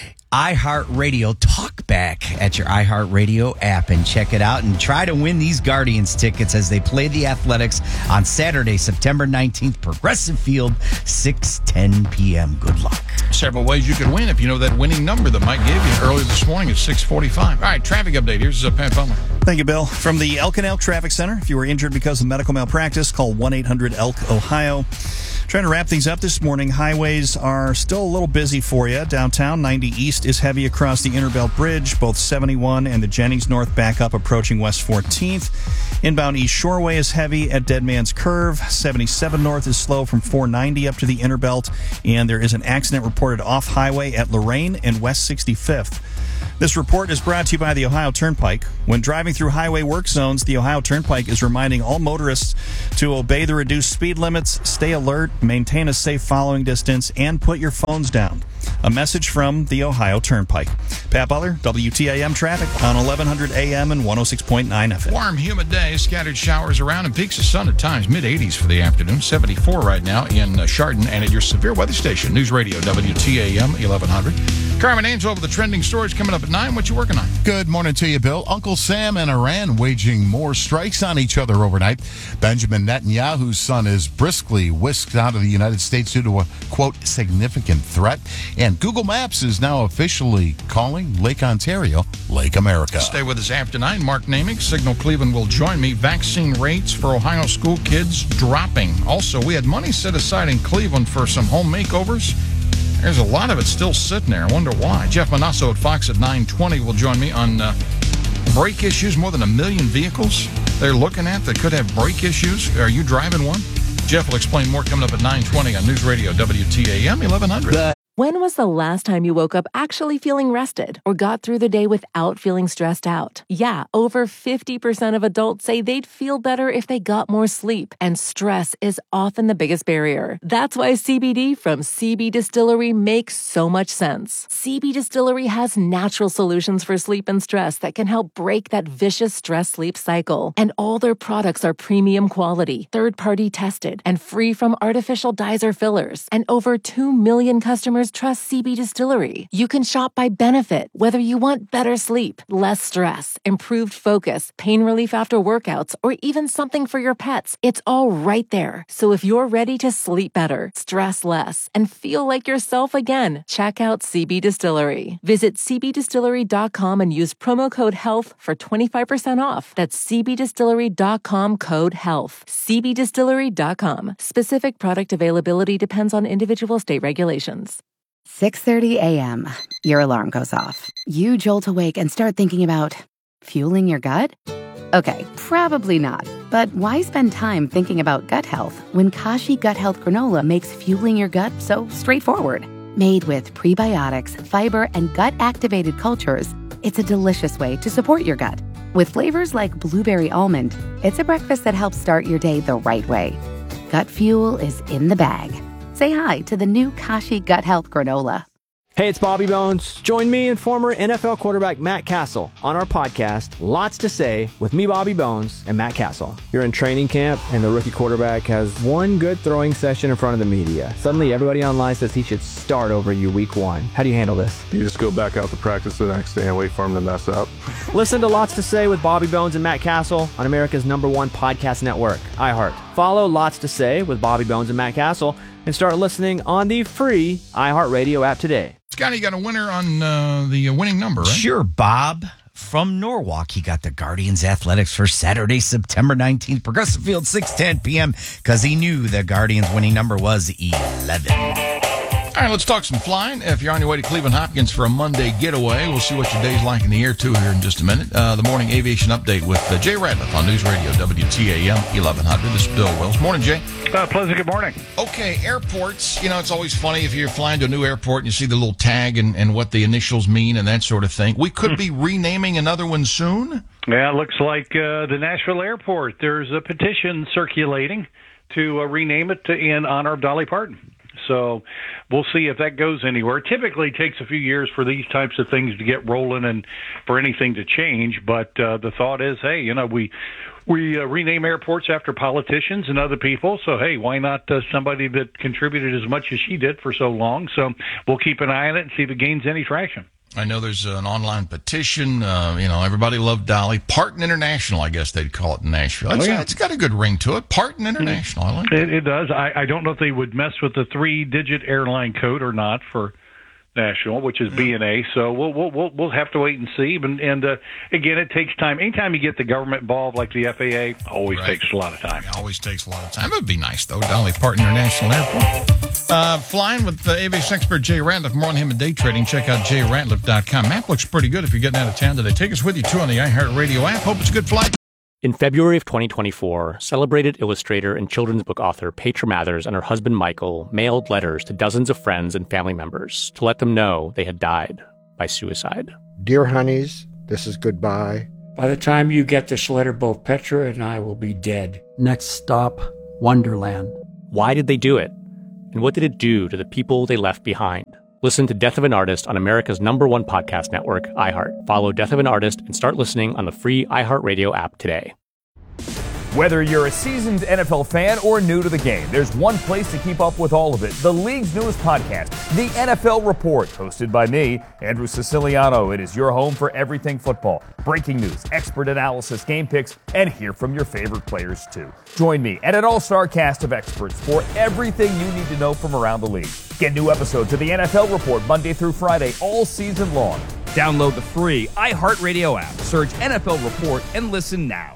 iHeartRadio talkback at your iHeartRadio app and check it out and try to win these Guardians tickets as they play the Athletics on Saturday, September nineteenth, Progressive Field, six ten p.m. Good luck. Several ways you could win if you know that winning number that Mike gave you earlier this morning at six forty-five. All right, traffic update. Here's uh, Pat Butler. Thank you, Bill. From the Elk and Elk Traffic Center, if you were injured because of medical malpractice, call one eight hundred elk ohio. Trying to wrap things up this morning. Highways are still a little busy for you. Downtown, ninety East is heavy across the Interbelt Bridge. Both seventy-one and the Jennings North back up approaching West fourteenth. Inbound East Shoreway is heavy at Dead Man's Curve. seventy-seven North is slow from four ninety up to the Interbelt. And there is an accident reported off highway at Lorraine and West sixty-fifth. This report is brought to you by the Ohio Turnpike. When driving through highway work zones, the Ohio Turnpike is reminding all motorists to obey the reduced speed limits, stay alert, maintain a safe following distance, and put your phones down. A message from the Ohio Turnpike. Pat Butler, W T A M traffic on eleven hundred A M and one oh six point nine F M. Warm, humid day, scattered showers around and peaks of sun at times, mid eighties for the afternoon, seventy-four right now in uh, Chardon and at your severe weather station, News Radio W T A M eleven hundred. Carmen Angel over the trending stories coming up at nine. What you working on? Good morning to you, Bill. Uncle Sam and Iran waging more strikes on each other overnight. Benjamin Netanyahu's son is briskly whisked out of the United States due to a, quote, significant threat. And Google Maps is now officially calling Lake Ontario Lake America. Stay with us after nine. Mark Naming, Signal Cleveland will join me. Vaccine rates for Ohio school kids dropping. Also, we had money set aside in Cleveland for some home makeovers. There's a lot of it still sitting there. I wonder why. Jeff Manasso at Fox at nine twenty will join me on uh, brake issues. More than a million vehicles they're looking at that could have brake issues. Are you driving one? Jeff will explain more coming up at nine twenty on News Radio W T A M eleven hundred. The- When was the last time you woke up actually feeling rested or got through the day without feeling stressed out? Yeah, over fifty percent of adults say they'd feel better if they got more sleep, and stress is often the biggest barrier. That's why C B D from C B Distillery makes so much sense. C B Distillery has natural solutions for sleep and stress that can help break that vicious stress-sleep cycle. And all their products are premium quality, third-party tested, and free from artificial dyes or fillers. And over two million customers trust C B Distillery. You can shop by benefit, whether you want better sleep, less stress, improved focus, pain relief after workouts, or even something for your pets. It's all right there. So if you're ready to sleep better, stress less, and feel like yourself again, check out C B Distillery. Visit c b distillery dot com and use promo code HEALTH for twenty-five percent off. That's c b distillery dot com code HEALTH. c b distillery dot com. Specific product availability depends on individual state regulations. six thirty a.m. Your alarm goes off. You jolt awake and start thinking about fueling your gut? Okay, probably not. But why spend time thinking about gut health when Kashi Gut Health Granola makes fueling your gut so straightforward? Made with prebiotics, fiber, and gut-activated cultures, it's a delicious way to support your gut. With flavors like blueberry almond, it's a breakfast that helps start your day the right way. Gut fuel is in the bag. Say hi to the new Kashi Gut Health Granola. Hey, it's Bobby Bones. Join me and former N F L quarterback Matt Castle on our podcast, Lots to Say, with me, Bobby Bones, and Matt Castle. You're in training camp, and the rookie quarterback has one good throwing session in front of the media. Suddenly, everybody online says he should start over you week one. How do you handle this? You just go back out to practice the next day and wait for him to mess up. Listen to Lots to Say with Bobby Bones and Matt Castle on America's number one podcast network, iHeart. Follow Lots to Say with Bobby Bones and Matt Castle and start listening on the free iHeartRadio app today. Scotty, you got a winner on uh, the winning number, right? Sure, Bob. From Norwalk, he got the Guardians Athletics for Saturday, September nineteenth, Progressive Field, six ten p.m., because he knew the Guardians' winning number was eleven. All right, let's talk some flying. If you're on your way to Cleveland Hopkins for a Monday getaway, we'll see what your day's like in the air, too, here in just a minute. Uh, the morning aviation update with uh, Jay Radliff on News Radio W T A M eleven hundred. This is Bill Wills. Morning, Jay. Uh, pleasant good morning. Okay, airports. You know, it's always funny if you're flying to a new airport and you see the little tag and, and what the initials mean and that sort of thing. We could be renaming another one soon. Yeah, it looks like uh, the Nashville airport. There's a petition circulating to uh, rename it to, in honor of Dolly Parton. So we'll see if that goes anywhere. It typically takes a few years for these types of things to get rolling and for anything to change. But uh, the thought is, hey, you know, we we uh, rename airports after politicians and other people. So, hey, why not uh, somebody that contributed as much as she did for so long? So we'll keep an eye on it and see if it gains any traction. I know there's an online petition. Uh, you know, everybody loved Dolly. Parton International, I guess they'd call it in Nashville. It's, Oh, yeah. it's got a good ring to it. Parton International. I like It, it does. I, I don't know if they would mess with the three-digit airline code or not for National, which is B N A. So we'll we'll we'll, we'll have to wait and see. And, and uh, again, it takes time. Anytime you get the government involved, like the F A A, always Right. takes a lot of time. It always takes a lot of time. It would be nice, though. Dolly Parton International Airport. Uh, flying with uh, aviation expert Jay Ratliff. More on him in day trading. Check out jay ratliff dot com. Map looks pretty good if you're getting out of town today. Take us with you, too, on the iHeartRadio app. Hope it's a good flight. In February of twenty twenty-four, celebrated illustrator and children's book author Petra Mathers and her husband Michael mailed letters to dozens of friends and family members to let them know they had died by suicide. Dear honeys, this is goodbye. By the time you get this letter, both Petra and I will be dead. Next stop, Wonderland. Why did they do it? And what did it do to the people they left behind? Listen to Death of an Artist on America's number one podcast network, iHeart. Follow Death of an Artist and start listening on the free iHeartRadio app today. Whether you're a seasoned N F L fan or new to the game, there's one place to keep up with all of it. The league's newest podcast, The N F L Report, hosted by me, Andrew Siciliano. It is your home for everything football. Breaking news, expert analysis, game picks, and hear from your favorite players, too. Join me and an all-star cast of experts for everything you need to know from around the league. Get new episodes of The N F L Report Monday through Friday all season long. Download the free iHeartRadio app. Search N F L Report and listen now.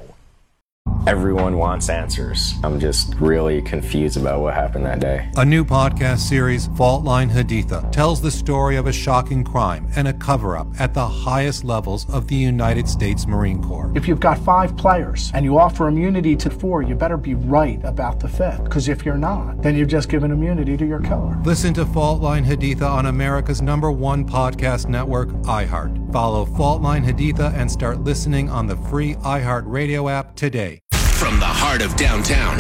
Everyone wants answers. I'm just really confused about what happened that day. A new podcast series, Fault Line Haditha, tells the story of a shocking crime and a cover-up at the highest levels of the United States Marine Corps. If you've got five players and you offer immunity to four, you better be right about the fifth. Because if you're not, then you've just given immunity to your killer. Listen to Fault Line Haditha on America's number one podcast network, iHeart. Follow Fault Line Haditha and start listening on the free iHeart Radio app today. From the heart of downtown,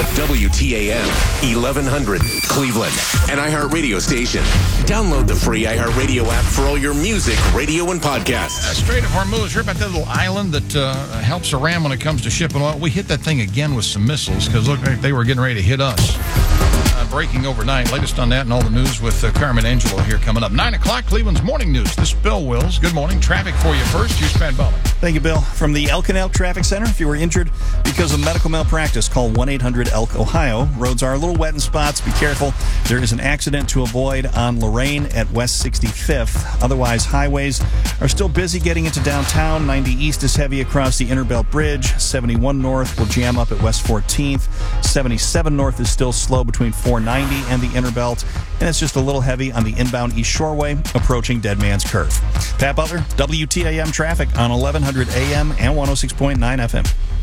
W T A M, eleven hundred, Cleveland, an iHeart radio station. Download the free iHeart Radio app for all your music, radio, and podcasts. Uh, Strait of Hormuz, heard about that little island that uh, helps Iran when it comes to shipping oil? We hit that thing again with some missiles because it looked like they were getting ready to hit us. Uh, breaking overnight. Latest on that and all the news with uh, Carmen Angelo here coming up. nine o'clock, Cleveland's Morning News. This is Bill Wills. Good morning. Traffic for you first. Here's Pat Butler. Thank you, Bill. From the El Canal Traffic Center, if you were injured because of medical malpractice, call one eight hundred E L K Ohio. Roads are a little wet in spots. Be careful. There is an accident to avoid on Lorraine at West sixty-fifth. Otherwise, highways are still busy getting into downtown. ninety East is heavy across the Interbelt Bridge. seventy-one North will jam up at West fourteenth. seventy-seven North is still slow between four ninety and the Interbelt. And it's just a little heavy on the inbound East Shoreway approaching Dead Man's Curve. Pat Butler, W T A M traffic on eleven hundred A M and one oh six point nine F M.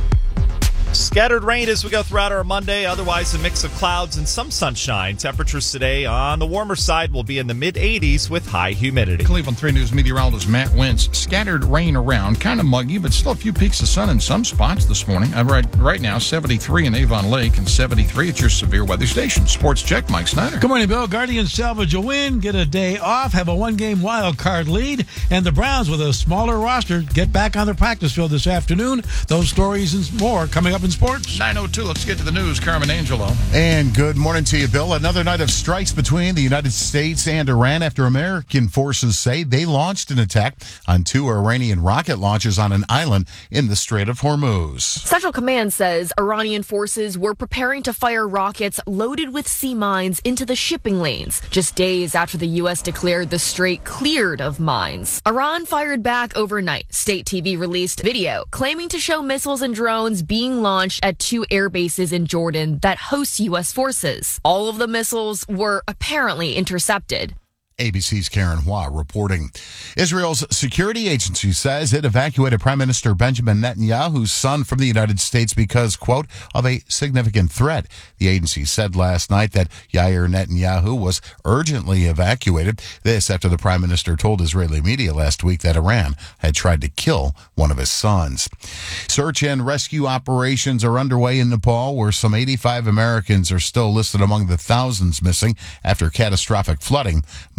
Scattered rain as we go throughout our Monday. Otherwise, a mix of clouds and some sunshine. Temperatures today on the warmer side will be in the mid eighties with high humidity. Cleveland three News meteorologist Matt Wentz. Scattered rain around, kind of muggy, but still a few peaks of sun in some spots this morning. I'm right, right now, seventy-three in Avon Lake and seventy-three at your severe weather station. Sports Check, Mike Snyder. Good morning, Bill. Guardians salvage a win, get a day off, have a one-game wild card lead, and the Browns, with a smaller roster, get back on their practice field this afternoon. Those stories and more coming up in sports. nine oh two, let's get to the news. Carmen Angelo. And good morning to you, Bill. Another night of strikes between the United States and Iran after American forces say they launched an attack on two Iranian rocket launches on an island in the Strait of Hormuz. Central Command says Iranian forces were preparing to fire rockets loaded with sea mines into the shipping lanes, just days after the U S declared the strait cleared of mines. Iran fired back overnight. State T V released video claiming to show missiles and drones being launched at two air bases in Jordan that host U S forces. All of the missiles were apparently intercepted. A B C's Karen Hua reporting. Israel's security agency says it evacuated Prime Minister Benjamin Netanyahu's son from the United States because, quote, of a significant threat. The agency said last night that Yair Netanyahu was urgently evacuated. This after the prime minister told Israeli media last week that Iran had tried to kill one of his sons. Search and rescue operations are underway in Nepal, where some eighty-five Americans are still listed among the thousands missing after catastrophic flooding. More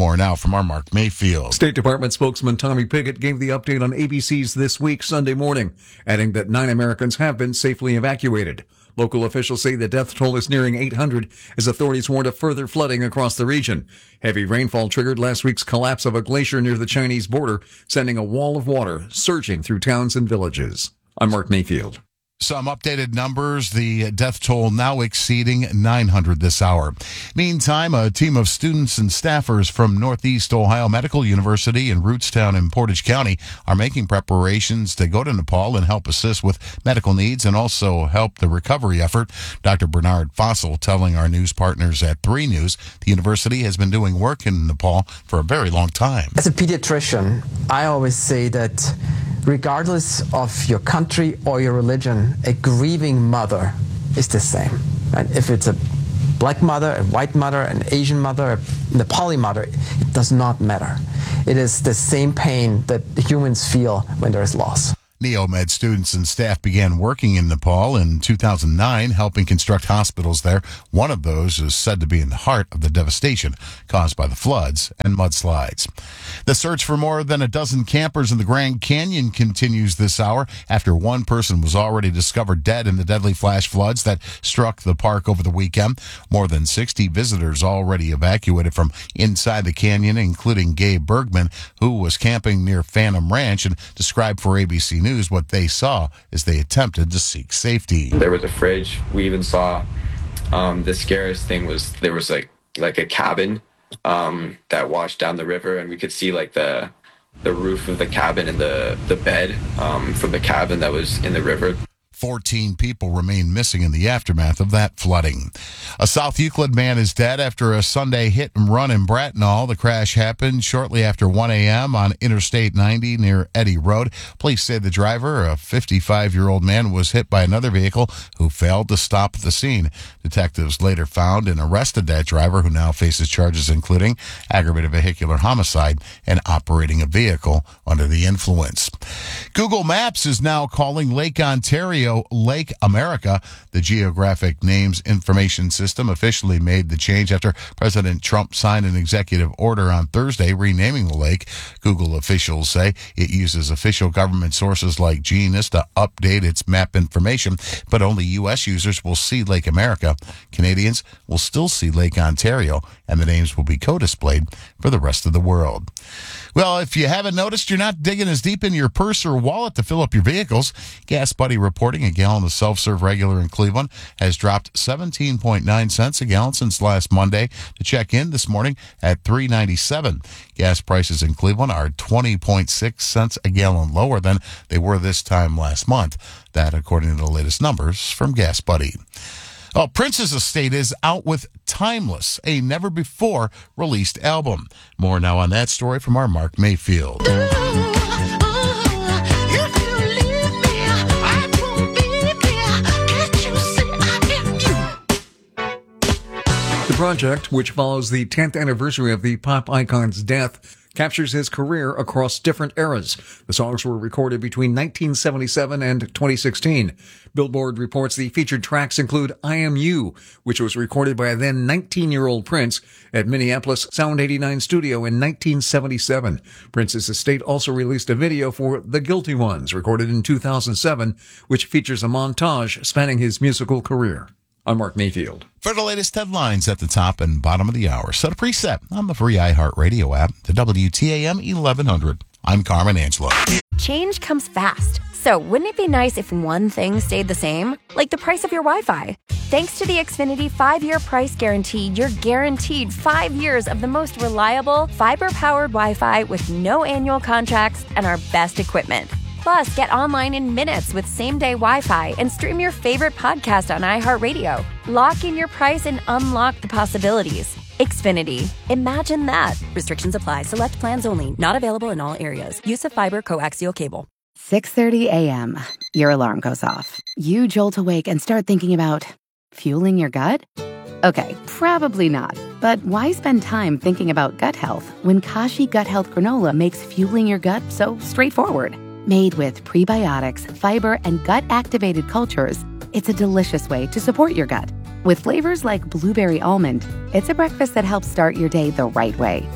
More now from our Mark Mayfield. State Department spokesman Tommy Pickett gave the update on A B C's This Week Sunday morning, adding that nine Americans have been safely evacuated. Local officials say the death toll is nearing eight hundred as authorities warned of further flooding across the region. Heavy rainfall triggered last week's collapse of a glacier near the Chinese border, sending a wall of water surging through towns and villages. I'm Mark Mayfield. Some updated numbers, the death toll now exceeding nine hundred this hour. Meantime, a team of students and staffers from Northeast Ohio Medical University in Rootstown in Portage County are making preparations to go to Nepal and help assist with medical needs and also help the recovery effort. Doctor Bernard Fossil telling our news partners at three News the university has been doing work in Nepal for a very long time. As a pediatrician, I always say that regardless of your country or your religion, a grieving mother is the same. Right? If it's a black mother, a white mother, an Asian mother, a Nepali mother, it does not matter. It is the same pain that humans feel when there is loss. NeoMed students and staff began working in Nepal in two thousand nine, helping construct hospitals there. One of those is said to be in the heart of the devastation caused by the floods and mudslides. The search for more than a dozen campers in the Grand Canyon continues this hour after one person was already discovered dead in the deadly flash floods that struck the park over the weekend. More than sixty visitors already evacuated from inside the canyon, including Gabe Bergman, who was camping near Phantom Ranch and described for A B C News what they saw as they attempted to seek safety. There was a fridge. We even saw um, the scariest thing was there was like like a cabin um, that washed down the river, and we could see like the the roof of the cabin and the the bed um, from the cabin that was in the river. fourteen people remain missing in the aftermath of that flooding. A South Euclid man is dead after a Sunday hit and run in Bracknell. The crash happened shortly after one a.m. on Interstate ninety near Eddy Road. Police said the driver, a fifty-five-year-old man, was hit by another vehicle who failed to stop at the scene. Detectives later found and arrested that driver, who now faces charges including aggravated vehicular homicide and operating a vehicle under the influence. Google Maps is now calling Lake Ontario Lake America. The Geographic Names Information System officially made the change after President Trump signed an executive order on Thursday renaming the lake. Google officials say it uses official government sources like Genius to update its map information, but only U S users will see Lake America. Canadians will still see Lake Ontario, and the names will be co-displayed for the rest of the world. Well, if you haven't noticed, you're not digging as deep in your purse or wallet to fill up your vehicles. Gas Buddy reporting a gallon of self-serve regular in Cleveland has dropped seventeen point nine cents a gallon since last Monday. To check in this morning at three ninety-seven. Gas prices in Cleveland are twenty point six cents a gallon lower than they were this time last month. That, according to the latest numbers from Gas Buddy. Well, Prince's estate is out with Timeless, a never-before-released album. More now on that story from our Mark Mayfield. The project, which follows the tenth anniversary of the pop icon's death, captures his career across different eras. The songs were recorded between nineteen seventy-seven and twenty sixteen. Billboard reports the featured tracks include I Am You, which was recorded by a then nineteen-year-old Prince at Minneapolis Sound eighty-nine Studio in nineteen seventy-seven. Prince's estate also released a video for The Guilty Ones, recorded in two thousand seven, which features a montage spanning his musical career. I'm Mark Mayfield. For the latest headlines at the top and bottom of the hour, set a preset on the free iHeartRadio app, the W T A M eleven hundred. I'm Carmen Angelo. Change comes fast. So wouldn't it be nice if one thing stayed the same? Like the price of your Wi-Fi. Thanks to the Xfinity five-year price guarantee, you're guaranteed five years of the most reliable, fiber-powered Wi-Fi with no annual contracts and our best equipment. Plus, get online in minutes with same-day Wi-Fi and stream your favorite podcast on iHeartRadio. Lock in your price and unlock the possibilities. Xfinity. Imagine that. Restrictions apply. Select plans only. Not available in all areas. Use of fiber coaxial cable. six thirty a.m. Your alarm goes off. You jolt awake and start thinking about fueling your gut? Okay, probably not. But why spend time thinking about gut health when Kashi Gut Health Granola makes fueling your gut so straightforward? Made with prebiotics, fiber, and gut-activated cultures, it's a delicious way to support your gut. With flavors like blueberry almond, it's a breakfast that helps start your day the right way.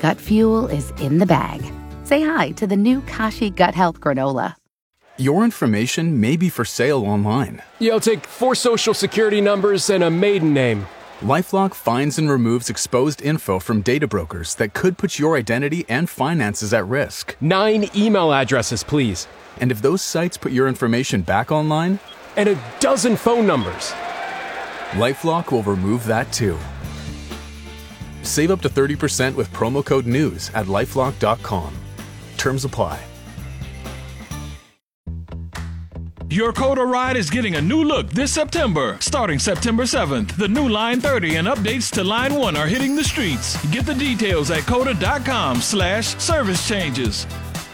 gut fuel is in the bag. Say hi to the new Kashi Gut Health Granola. Your information may be for sale online. Yeah, I'll take four social security numbers and a maiden name. LifeLock finds and removes exposed info from data brokers that could put your identity and finances at risk. Nine email addresses, please. And if those sites put your information back online? And a dozen phone numbers. LifeLock will remove that too. Save up to thirty percent with promo code NEWS at lifelock dot com. Terms apply. Your Coda ride is getting a new look this September. Starting September seventh, the new Line thirty and updates to Line one are hitting the streets. Get the details at coda.com slash service changes.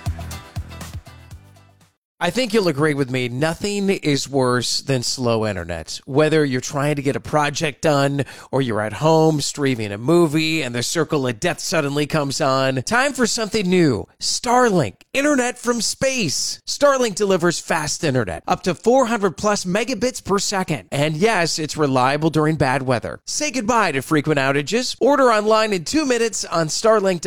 I think you'll agree with me, nothing is worse than slow internet. Whether you're trying to get a project done or you're at home streaming a movie and the circle of death suddenly comes on, time for something new. Starlink, internet from space. Starlink delivers fast internet, up to four hundred plus megabits per second. And yes, it's reliable during bad weather. Say goodbye to frequent outages. Order online in two minutes on Starlink.